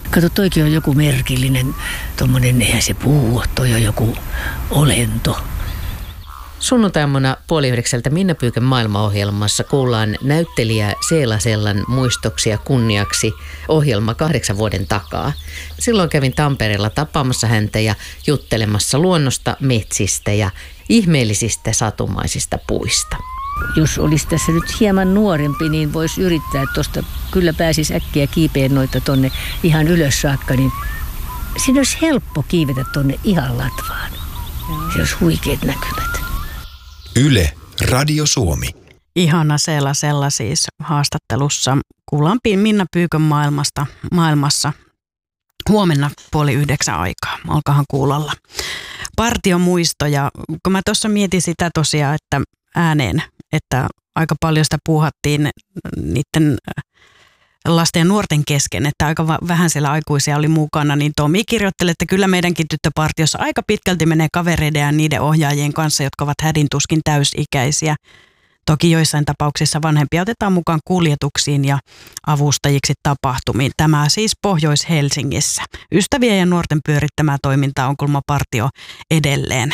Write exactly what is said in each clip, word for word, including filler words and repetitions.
Kato, toikin on joku merkillinen, tommonen, eihän se puu, toi on joku olento. Sunnuntaimuna puoli yhdeksältä Minna Pyykön maailmaohjelmassa kuullaan näyttelijä Seela Sellan muistoksia kunniaksi ohjelma kahdeksan vuoden takaa. Silloin kävin Tampereella tapaamassa häntä ja juttelemassa luonnosta, metsistä ja ihmeellisistä satumaisista puista. Jos olisi tässä nyt hieman nuorempi, niin voisi yrittää tuosta, kyllä pääsisi äkkiä kiipeen noita tonne ihan ylös saakka, niin siinä olisi helppo kiivetä tonne ihan latvaan. Se olisi huikeat näkymät. Yle, Radio Suomi. Ihana Seela Sella siis haastattelussa. Kuullaan Minna Pyykön maailmasta, maailmassa huomenna puoli yhdeksän aikaa. Olkahan kuulolla. Partiomuistoja. Kun mä tuossa mietin sitä tosiaan, että ääneen, että aika paljon sitä puuhattiin niiden lasten ja nuorten kesken, että aika vähän siellä aikuisia oli mukana, niin Tomi kirjoitteli, että kyllä meidänkin tyttöpartiossa aika pitkälti menee kavereiden ja niiden ohjaajien kanssa, jotka ovat hädintuskin täysikäisiä. Toki joissain tapauksissa vanhempia otetaan mukaan kuljetuksiin ja avustajiksi tapahtumiin. Tämä siis Pohjois-Helsingissä. Ystävien ja nuorten pyörittämää toimintaa on kulma partio edelleen.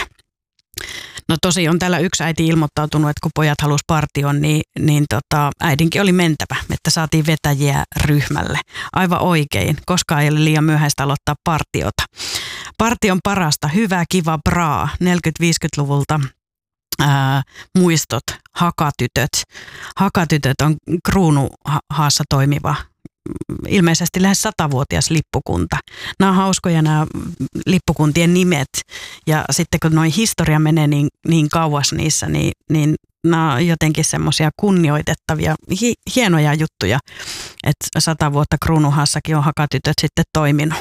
No tosi on täällä yksi äiti ilmoittautunut, että kun pojat halusi partion, niin, niin tota, äidinkin oli mentävä, että saatiin vetäjiä ryhmälle. Aivan oikein, koska ei ole liian myöhäistä aloittaa partiota. Partion parasta, hyvä, kiva, braa, neljäkymmentä-viisikymmentäluvulta. Ää, muistot, hakatytöt. Hakatytöt on Kruunuhaassa toimiva, ilmeisesti lähes satavuotias lippukunta. Nämä on hauskoja nämä lippukuntien nimet ja sitten kun noin historia menee niin, niin kauas niissä, niin, niin nämä on jotenkin semmoisia kunnioitettavia, hi, hienoja juttuja, että sata vuotta Kruunuhaassakin on hakatytöt sitten toiminut.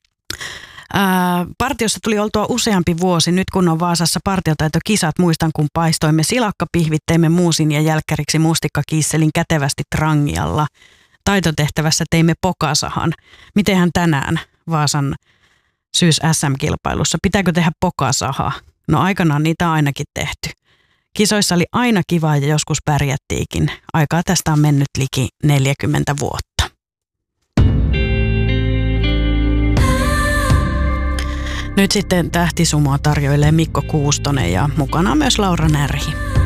Ää, partiossa tuli oltua useampi vuosi. Nyt kun on Vaasassa partiotaitokisat, muistan kun paistoimme silakkapihvit, teimme muusin ja jälkkäriksi mustikkakiisselin kätevästi trangialla. Taitotehtävässä teimme pokasahan. Mitenhän tänään Vaasan syys S M-kilpailussa? Pitääkö tehdä pokasahaa? No aikanaan niitä on ainakin tehty. Kisoissa oli aina kiva ja joskus pärjättiinkin. Aikaa tästä on mennyt liki neljäkymmentä vuotta. Nyt sitten Tähtisumoa tarjoilee Mikko Kuustonen ja mukana myös Laura Närhi.